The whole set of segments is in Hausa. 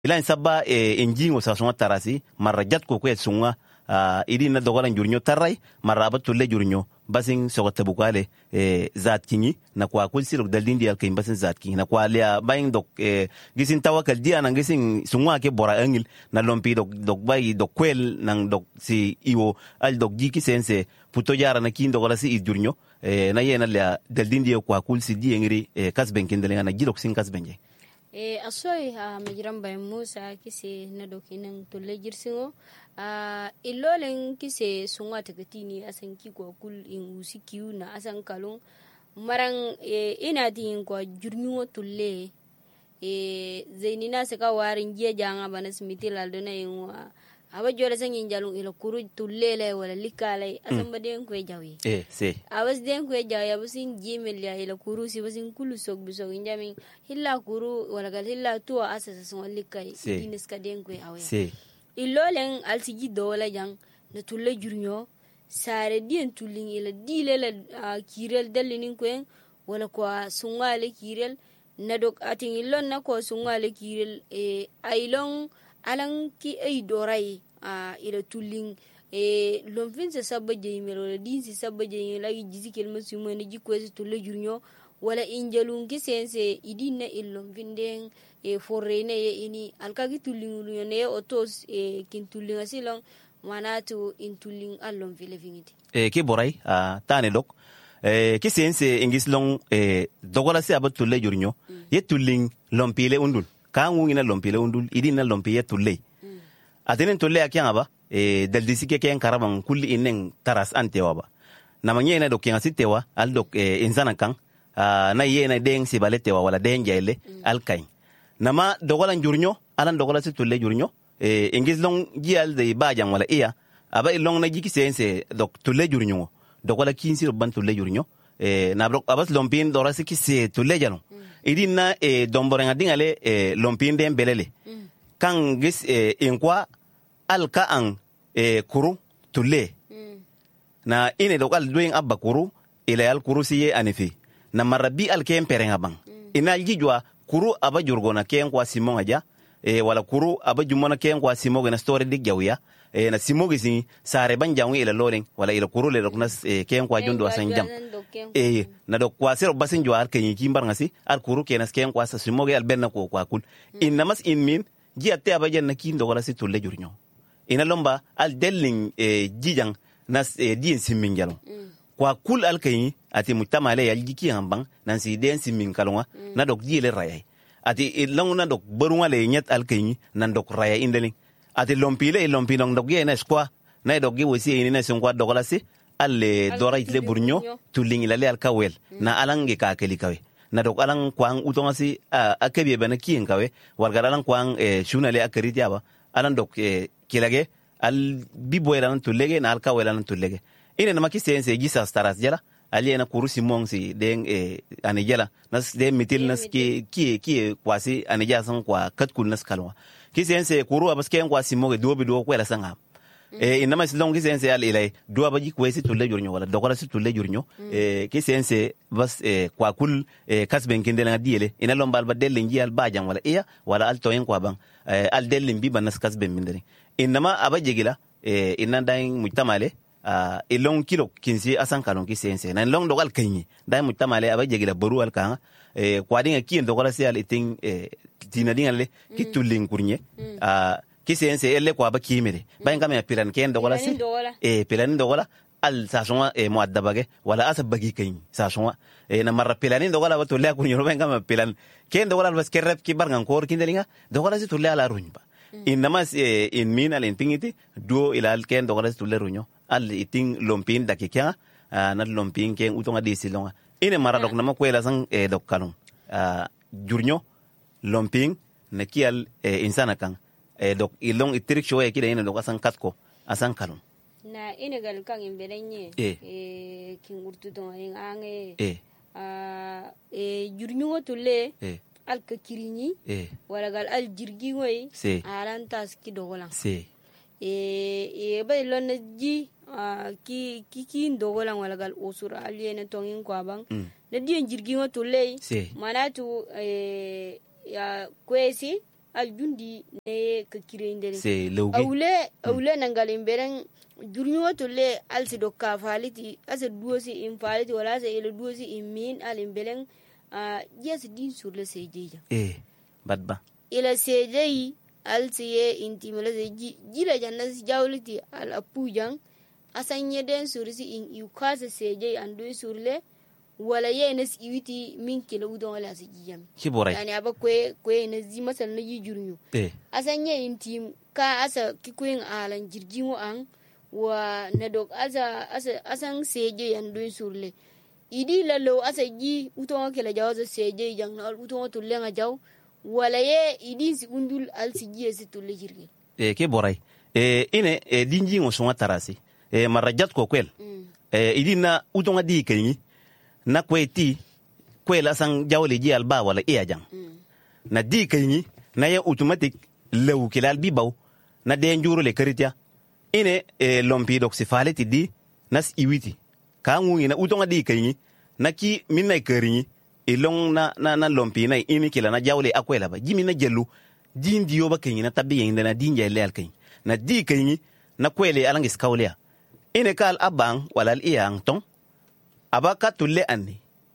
ilan sabba injingo sa sunga tarasi marajat ko sunga idi na dogolan jurnyo tarai maraba tulle jurnyo basin sogota bukale zat kinyi na kwa kulsi lok daldin dial kay basin zat kinyi na kwa lia bayin dok gisin tawakal dia nang gisin sunga ke bora angil na lompi dok bay dok kwel nang dok si iwo al dok jiki sense puto jara na kin dogola si jurnyo na yena lia daldin dia kwa kulsi di ngiri kasben kindele na gidok sin kasbenje asoy majiram bay Musa kise na dokinan tulle jirsingo ilolen kise sunga takatini asan ki ko kul in usikiu na asan kalon marang ina tin ko jurnyo tulle zainina se ka warin je janga bana smiti laldo na yinwa aba jole san yin jalun ila kuru tullele wala likale asan baden ko jawi se awas den ko jawi abasin jimel ya ila kuru si basin kulu sok bisok injamin hilla kuru wala gal hilla tuwa asasa son likai dinis ka den ko awe ilolen alsigi dola jang na tulle jurnyo sare dien tullin ila dilela kirel dalinin ko wala ko sungale kirel na dok atin ilon na ko sungale kirel ailon alan ki ay doray ila tullin lomfin sa sabba jeyimel wala din si sabba jeyimel lagi jisikel masumo ne jikko si tulle jurnyo wala injalun ki sense idinna lomfin den forrene ye ini alkagi tullin ne otos kin tullin asilon manatu in tullin allon vile vingiti ki boray tane dok ki sense ingis long dogola si abat tulle jurnyo ye tullin lompile undul kangu ina lompile undul idina lompiye tulle atenen tulle akyanga ba daldisi ke ken karaban kulli inen taras antewa ba namanye na dokken asitewa al dok insana kan na yena den sibaletewa wala den jaile al kain nama dogolan jurnyo alan dogola si tulle jurnyo ingis long gial de bajan wala iya aba ilong na jiki sense dok tulle jurnyo dogola kinsi roban tulle jurnyo na brok abas lompin dorasi ki se tulle jano idina domborenga dingale lompin den belele kan gis inkwa alka an kuru tulle na ine dokal doing abba kuru ila al kuru siye anefi na marabi al kem perenga bang ina aljijwa kuru aba jurgona ken kwa simon aja wala kuru aba jumona ken kwa simo na story dig jawiya na simo gisi sare banjangu ila loren wala ila kuru le dokna ken kwa jondo asanjam na dok kwa sero basin jwar ken yimbar ngasi al kuru kenas ken kwa simo ge al benna ko kwa kul innamas inmin ji atte aba janna kin dogola si tulle jurnyo ina lomba al delling jijang nas din simmin jalo kwa kul al kayi ati mutamale yal jiki hambang nan si den simmin kalonga na dok jile rayay ati languna dok barunga le nyet al kayi nan dok raya indeling ati lompilong dok ye na skwa na dok ge wasi ina sungwa dogola si al dora itle burnyo tuling ilale al kawel na alange ka keli kawe na dok alang kwang utonga si akebie bana kien kawe warga alang kwang shunale akari jaba alang dok kilage al biboyra nan tullege na al kawela nan tullege ine na makise ense gisa staras jala ali na kurusi mongsi den ane jala nas de mitil nas ki kwasi ane jala san kwa katkul nas kalwa kise ense kuru abaske kwa simoge dobi do kwela sanga ina mas long kise ense al ilay do abaji kwesi tulle jurnyo wala dogola si tulle jurnyo kise ense bas kwa kul kasben kindela diele ina lombal ba dellen ji al bajang wala iya wala al toyen kwa bang al dellen bi banas kasben mindere inama abajegila inna dain mutamale ilong kilo kinsi asan kalon ki sense na long dogal kanyi dain mutamale abajegila baru al kan kwadinga kien dogola si al iting tina dingale ki tulling kurnye ki sense elle kwa ba kimere bain kama piran ken dogola si piran dogola al sasonga muaddabage wala asabagi kanyi sasonga na marra pilanin dogola ba tulla kurnyo bain kama pilan ken dogola bas kerrep ki barngan kor kindelinga dogola si tulla ala runba innamas in min al intingiti do ila al ken dogola tulle runyo al iting lompin dakika na lompin ken utonga disilonga ine mara dok na makwela san dok kanum jurnyo lompin na kial insana kan dok ilong itirik shoye kida ine dok asan katko asan kanum na ine gal kan imbelenye kin urtu to en ange jurnyo tulle al ka kirini wala gal al jirgi ngoy alan tas ki dogolan bay lon ji ki dogolan wala gal usura al yene tongin kwa bang na dien jirgi ngo tulle manatu ya kwesi aljundi ne ka kirendere se lawge awle nangalin beren jurnyo to le alsi do ka faliti asa duosi in faliti wala asa ele duosi in min alin belen yes din sur le sejeja badba ila sejeyi alsi ye intimela jila jannas jawliti al apujang asanye den surisi in yukasa sejeyi andu surle wala ye nas iwiti min kila udon wala sijiyam kiboray yani aba kwe na zi masal na yi jurnyo asanye intim ka asa kikuin alan jirjimo an wa na dok asan seje yandu surle idi lalo asa ji uton kala jawaza seje jang na uton to lenga jaw wala ye idi si undul al si ji si to le jirge ke boray ine dinji ngo songa tarasi marajat ko kwel idi na uton adi kayni na kweti kwela sang jawle ji alba wala iya jang na di kayni na ya automatic law kilal bi baw na de njuro le karitia ine lompi dok si faleti di nas iwiti ka ngungi na utonga di kayni na ki minna karini ilong na lompi na ini kila na jawle akwela ba jimi na jelu din diyo ba kayni na tabi yin na din jale al kayni na di kayni na kwele alangi skawlia ine kal abang wala al iyang tong abaka tulle anni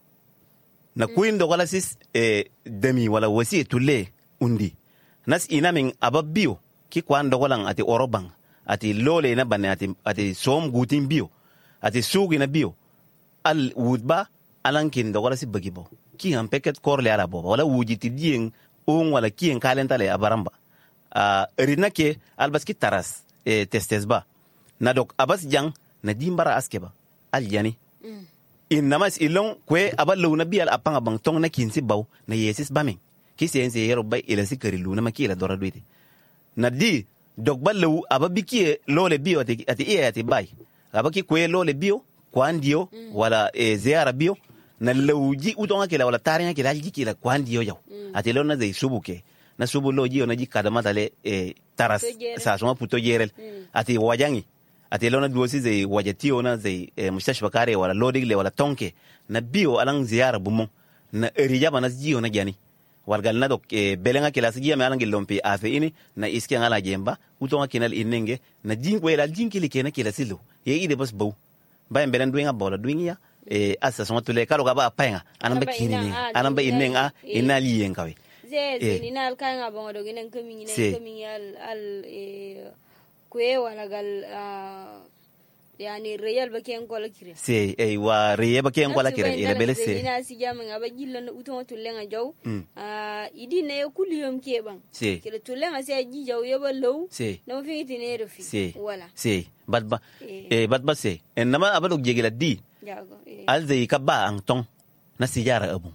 na kuin do wala sis demi wala wasi tulle undi nas inamin ababbiyo ki kwando walang ati orobang ati lole na bane ati som gutin bio ati sugi na bio al wudba alankin do wala si bagibo ki han peket korle ala bo wala wujiti dien on wala ki en kalentale abaramba rinake albaski taras testes ba na dok abas jang na dimbara askeba al yani innamas ilong kwe aballo na bial apanga bang tong na kinsi baw na yesis bamin ki sense yero bay ila sikari lu na makila dora duite na di dog ballo ababiki lole bio ati iya ati bay abaki kwe lole bio kwandio wala ziara bio na lawji utonga kila wala tarinya kila kila kwandio yaw ati lo na zai subuke na subu loji na jikada matale taras sa soma puto yerel ati wajangi ati lo na duosi zai wajatio na zai mustashfa kare wala lodigle wala tonke na bio alang ziara bumo na rijaba na jio na jani wargal na dok belenga kila sigia me alangi lompi afe ini na iski ngala jemba utonga kinal inenge na jingwe la jinkili kena kila silo ye ide bas bau bayan belen duinga bola duingia asa songa tule kalo gaba apenga anamba kinini anamba inenga inali yenkawe ze ni al kanga bongo do ginen kami al kwe wala gal yani real baken kola kire se wa real baken kola kire ila bele se ina si jam ngaba jillo na uton tulenga jaw idi ne kuliyom ke ban kire tulenga se ji jaw yeba low no fi tine refi wala se badba badba se enama abalo jegela di alzai kabba ang tong na sijara abu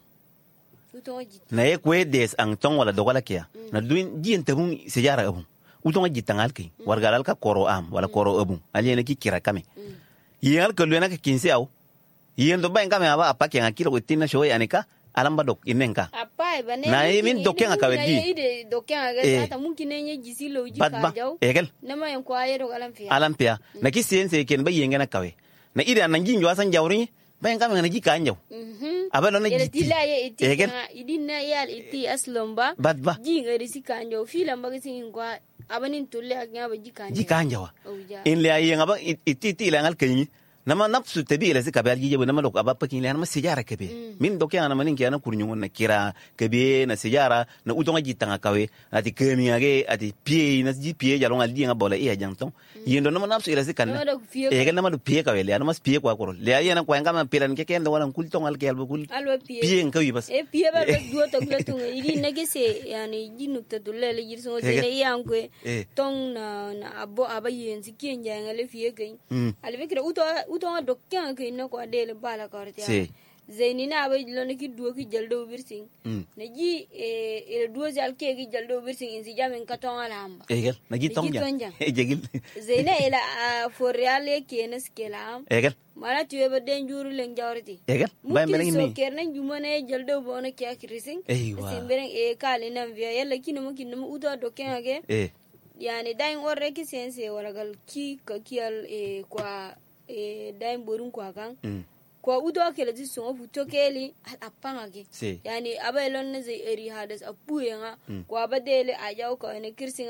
na ye kwe des ang tong wala dogola kia na duin jien tabun sijara abu utonga jitangal ki wargalal ka koro am wala koro abu aliena ki kira kame yengal ko luena ka kinse aw yendo ba ngame aba apake ngakira ko tinna shoy anika alamba dok inenka apai bane na min dokenga ka wedi ide dokenga ga ta mungkin ne jisilo jika jaw egel nama yan ko ayero alampia na ki sense ken ba yengena kawe na ide nan jinjo asan jawri ba ngame na jika anjaw abalo na jiti egel idina yal iti aslomba badba jinga risika anjaw filam ba gisin ko abanin tulle aknya ba jikanjawa in le ayen aba ititi langal kayni nama nafsu tabi ila zika bal jibe nama lok aba pakin lana masijara kabe min doke ana manin ke ana kurnyun na kira kabe na sijara na utonga jitanga kawe ati kemi age ati pie na ji pie jalonga linga bola iya jangton yendo nama nafsu ila zika na e ga nama do pie kawe le ana mas pie kwa korol le ayena kwa ngama pilan ke kendo wala kulton al kelbo kul pie ngawi bas pie ba do to glatung idi nagese yani jinukta dulle le jirso de yankwe tong na abo abayen sikin jangale fie gain alfikra utonga dokken ke no ko dele bala kortia zainina abay lon ki duo ki jaldo birsing na ji duo jal ke ki jaldo birsing in si jamen katon alamba egel na ji tonja ejegil zaina ila for reale ke nes kelam egel mala tuwe ba den juru len jawrti egel bay melen ni so kernan jumane jaldo bona ke akrising simberen kale nam via yalla kinamo uto dokken age yani dain orre ki sense wala gal ki ka kial kwa dain borun kwa kan ko udo kele ti songo futo keli apanga ke yani aba elon ne ze eri hades apuyenga ko aba dele ajaw ko ne kirsin